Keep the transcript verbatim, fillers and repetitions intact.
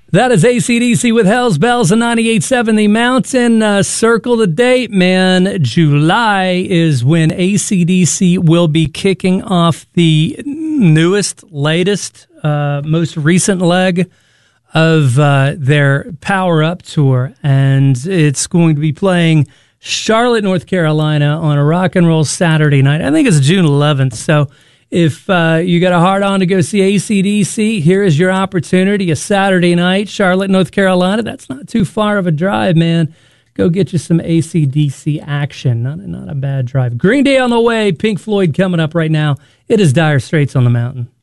That is A C D C with Hell's Bells and ninety-eight point seven The Mountain. Uh, circle the date, man. July is when A C D C will be kicking off the newest, latest, uh, most recent leg of uh, their Power Up tour. And it's going to be playing Charlotte, North Carolina on a rock and roll Saturday night. I think it's June eleventh. So if uh, you got a hard on to go see A C D C, here is your opportunity. A Saturday night, Charlotte, North Carolina. That's not too far of a drive, man. Go get you some A C D C action. Not, not a bad drive. Green Day on the way. Pink Floyd coming up right now. It is Dire Straits on the Mountain.